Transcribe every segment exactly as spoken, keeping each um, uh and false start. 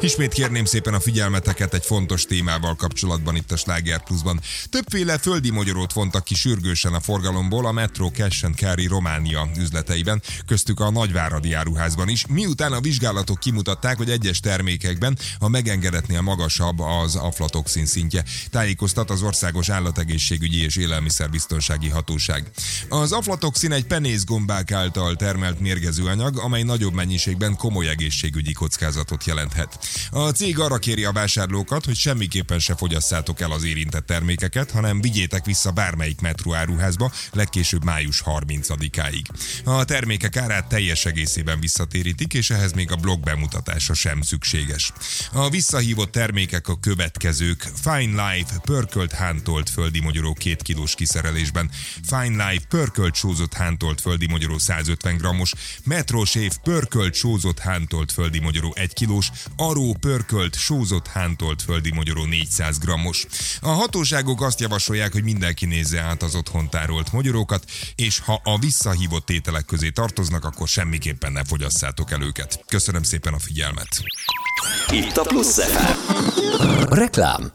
Ismét kérném szépen a figyelmeteket egy fontos témával kapcsolatban itt a Sláger Pluszban. Többféle földi mogyorót vontak ki sürgősen a forgalomból a Metro Cash and Carry Románia üzleteiben, köztük a Nagyváradi Áruházban is, miután a vizsgálatok kimutatták, hogy egyes termékekben a megengedetnél magasabb az aflatoxin szintje, tájékoztat az Országos Állategészségügyi és Élelmiszerbiztonsági Hatóság. Az aflatoxin egy penészgombák által termelt mérgező anyag, amely nagyobb mennyiségben komoly egészségügyi kockázatot jelenthet. A cég arra kéri a vásárlókat, hogy semmiképpen se fogyasszátok el az érintett termékeket, hanem vigyétek vissza bármelyik Metro áruházba, legkésőbb május harmincadikáig. A termékek árát teljes egészében visszatérítik, és ehhez még a blog bemutatása sem szükséges. A visszahívott termékek a következők: Fine Life pörkölt hántolt földi mogyoró két kilós kiszerelésben, Fine Life pörkölt sózott hántolt földi mogyoró százötven grammos, Metro Chef pörkölt sózott hántolt földi mogyoró egy kilós, Aró pörkölt sózott hántolt földi mogyoró négyszáz grammos. A hatóságok azt javasolják, hogy mindenki nézze át az otthon tárolt mogyorókat, és ha a visszahívott ételek közé tartoznak, akkor semmiképpen ne fogyasszátok el őket. Köszönöm szépen a figyelmet. Itt a Plusz ef em. Reklám.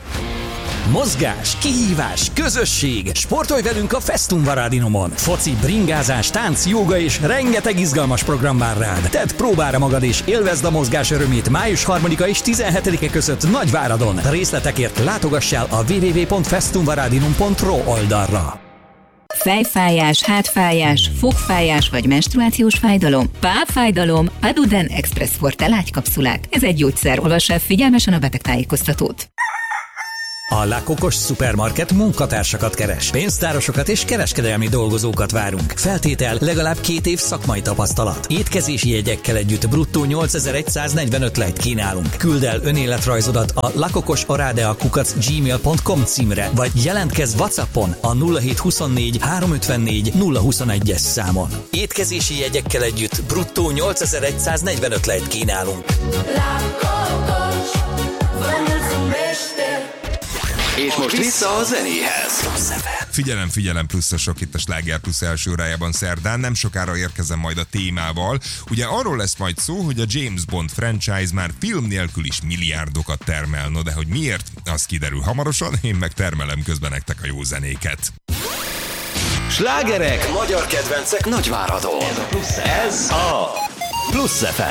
Mozgás, kihívás, közösség. Sportolj velünk a Festumvaradinomon. Foci, bringázás, tánc, jóga és rengeteg izgalmas program vár rád. Tedd próbára magad és élvezd a mozgás örömét május harmadika és tizenhetedike között Nagyváradon. Részletekért látogass el a double-u double-u double-u pont festumvaradinom pont ro oldalra. Fejfájás, hátfájás, fogfájás vagy menstruációs fájdalom, pápfájdalom, Aduden Express Forte lágykapszulák. Ez egy gyógyszer, olvass el figyelmesen a betegtájékoztatót. A La Cocos Supermarket munkatársakat keres. Pénztárosokat és kereskedelmi dolgozókat várunk. Feltétel legalább két év szakmai tapasztalat. Étkezési jegyekkel együtt bruttó nyolcezer-egysznegyvenöt lejt kínálunk. Küld el önéletrajzodat a lakokosoradea kukac gmail pont com címre, vagy jelentkezz WhatsAppon a nulla hét huszonnégy háromszázötvennégy nulla huszonegyes számon. Étkezési jegyekkel együtt bruttó nyolcezer-egysznegyvenöt lejt kínálunk. La Cocos, és most vissza a zenéhez. Figyelem, figyelem pluszosok, itt a Sláger Plusz első órájában szerdán, nem sokára érkezem majd a témával. Ugye arról lesz majd szó, hogy a James Bond franchise már film nélkül is milliárdokat termel, no de hogy miért, az kiderül hamarosan, én meg termelem közben nektek a jó zenéket. Slágerek, magyar kedvencek Nagyváradon. Ez a Plusz ef em.